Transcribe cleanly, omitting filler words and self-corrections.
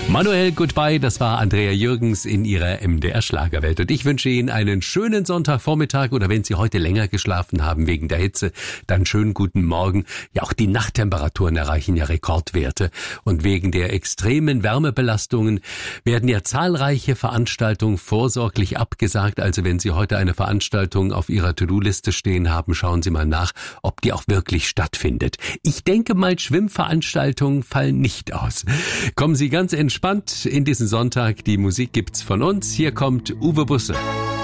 Manuel Goodbye, das war Andrea Jürgens in ihrer MDR-Schlagerwelt. Und ich wünsche Ihnen einen schönen Sonntagvormittag oder wenn Sie heute länger geschlafen haben wegen der Hitze, dann schönen guten Morgen. Ja, auch die Nachttemperaturen erreichen ja Rekordwerte. Und wegen der extremen Wärmebelastungen werden ja zahlreiche Veranstaltungen vorsorglich abgesagt. Also wenn Sie heute eine Veranstaltung auf Ihrer To-Do-Liste stehen haben, schauen Sie mal nach, ob die auch wirklich stattfindet. Ich denke mal, Schwimmveranstaltungen fallen nicht aus. Kommen Sie ganz entspannt in diesen Sonntag. Die Musik gibt's von uns. Hier kommt Uwe Busse.